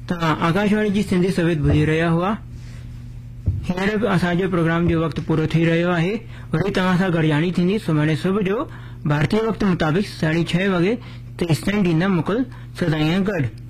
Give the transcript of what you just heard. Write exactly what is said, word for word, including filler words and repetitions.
तव्हां आकाशवाणी जी सिंधी सवेत ॿुधी रहिया हुआ। हींअर बि असांजो प्रोग्राम जो वक़्तु पूरो थी रहियो आहे। वरी तव्हां सां गॾियाणी थींदी सुभाणे सुबुह जो भारतीय वक़्तु मुताबिक़ साढी छह वॻे तेसिताईं ॾींदा मोकल सदाईं गॾु।